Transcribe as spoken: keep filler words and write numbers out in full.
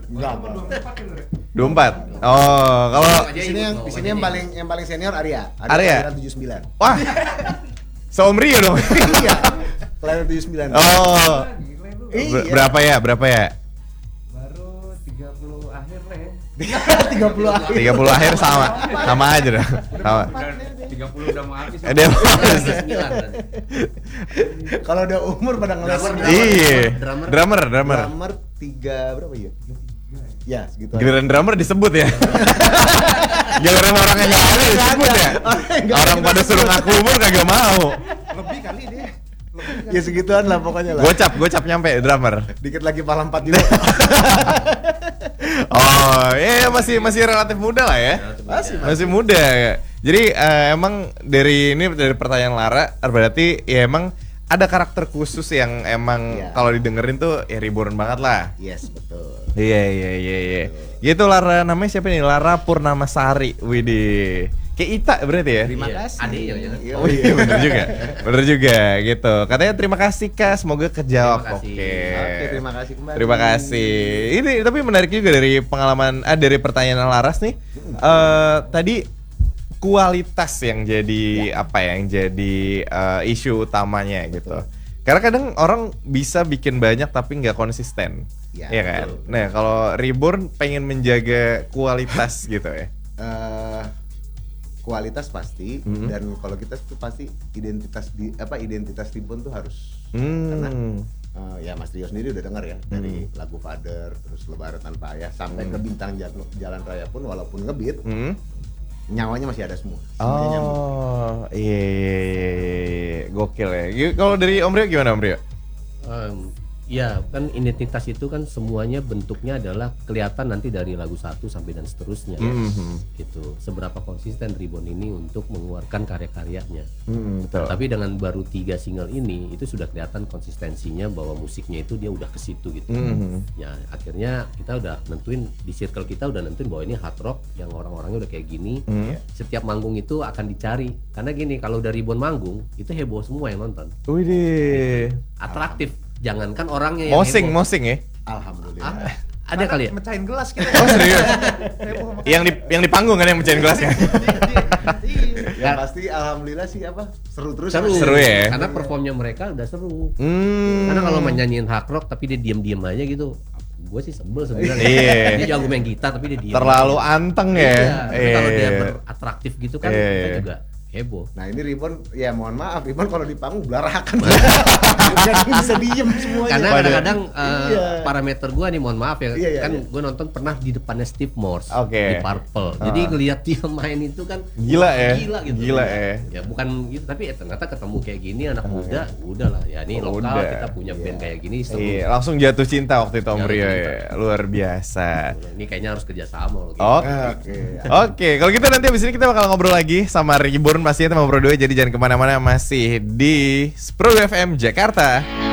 Enggak, Nomor dua puluh empat kan, Dre? dua puluh empat. Oh, kalau Di sini yang di sini yang paling yang paling senior Arya. Arya? Kelahiran tujuh puluh sembilan. wah. Seom Rio dong. Iya. Kelahiran tujuh puluh sembilan. Oh. Gila lu. Iya. Ber- berapa ya? Berapa ya? Baru tiga puluh akhir lah ya. tiga puluh akhir. tiga puluh akhir sama. Sama aja dah. Sama. Udah tiga puluh udah mau habis. Eh, dia Kalau udah umur pada ngeles. Drummer, Iya. Drummer. Drummer, drummer. Drummer tiga berapa ya? Ya, segitu. aja. Giliran drummer disebut ya. Giliran orangnya nggak ada disebut ya. Orang pada suruh ngaku umur kagak mau. Lebih kali dia. Lebih Ya segituan lah pokoknya lah. Gocap, gocap nyampe drummer. Dikit lagi pala empat juga. Oh, iya masih masih relatif muda lah ya. Masih, Masih muda. Jadi eh, emang dari ini dari pertanyaan Lara berarti ya emang ada karakter khusus yang emang Iya. kalau didengerin tuh ya reborn banget lah. Yes, betul. Iya iya iya iya. Gitu Lara, namanya siapa nih? Lara Purnamasari. Widih. Kayak Ita berarti ya? Terima Iya, kasih. Ade ya, jangan. Iya, Oh iya bener juga. Bener juga gitu. Katanya terima kasih Kak, semoga kejawab. Terima kasih. Oke. Oke, terima kasih kembali. Terima kasih. Ini tapi menarik juga dari pengalaman ah, dari pertanyaan Laras nih. Eh tadi kualitas yang jadi apa ya, yang jadi eh, isu utamanya gitu. Karena kadang orang bisa bikin banyak tapi nggak konsisten. Ya, Iya kan? betul. Nah, kalau Reborn pengen menjaga kualitas gitu ya. Eh, kualitas pasti Mhm. dan kalau kita tuh pasti identitas di apa identitas Reborn tuh harus karena Hmm. eh, ya Mas Rio sendiri udah dengar ya dari lagu Father terus Lebaran Tanpa Ayah sampai ke Bintang Jalan, Jalan Raya pun walaupun ngebeat Hmm. nyawanya masih ada semua. Semuanya nyambung. Oh, iya, iya, iya, iya. Gokil ya. Gi- Kalau dari Om Rio gimana Om Rio? Em, ya kan identitas itu kan semuanya bentuknya adalah kelihatan nanti dari lagu satu sampai dan seterusnya Mhm. gitu. Seberapa konsisten Reborn ini untuk mengeluarkan karya-karyanya. Hmm, betul. Tapi dengan baru tiga single ini itu sudah kelihatan konsistensinya bahwa musiknya itu dia udah ke situ gitu. Mhm. Ya akhirnya kita udah nentuin di circle kita udah nentuin bahwa ini hard rock yang orang-orangnya udah kayak gini. Hmm. Setiap manggung itu akan dicari karena gini kalau dari Reborn manggung itu heboh semua yang nonton. Widih. Atraktif. Jangankan orangnya yang Mosing, heboh. mosing ya. Alhamdulillah. Ah, ada kali ya? Mecahin gelas kita. Oh serius? yang di yang di panggung kan yang mecahin gelasnya. Ya pasti alhamdulillah sih apa seru terus. Seru. Seru ya? Karena performnya mereka udah seru. Hmm. Karena kalau menyanyiin hard rock tapi dia diem-diem aja gitu, gue sih sebel sebenarnya. Iya. Dia jago main gitar tapi dia diem. Terlalu aja. anteng Iya. ya. Tapi kalau dia Iya. beratraktif gitu kan Iya, kita iya. juga heboh. Nah ini Reborn ya mohon maaf Reborn kalau di panggung belarakan. Jadi bisa diem semuanya. Karena Pada- kadang-kadang uh, Iya. parameter gua nih mohon maaf ya, Iya, iya, kan iya. gua nonton pernah di depannya Steve Morse Oke. di Purple. Jadi Ah. ngelihat dia main itu kan Gila ya. Gila gitu. Gila ya. Ya bukan gitu tapi ya ternyata ketemu kayak gini anak muda, udah lah ya ini Oh, lokal udah. kita punya band kayak gini seru. Iya, langsung jatuh cinta waktu itu Om Jatuh Rio cinta. ya. Luar biasa. Ini kayaknya harus kerjasama loh. Oke. Oke. Oke, kalau gitu nanti abis ini kita bakal ngobrol lagi sama Reborn pastinya sama Bro Doi. Jadi jangan kemana-mana, masih di Pro F M Jakarta.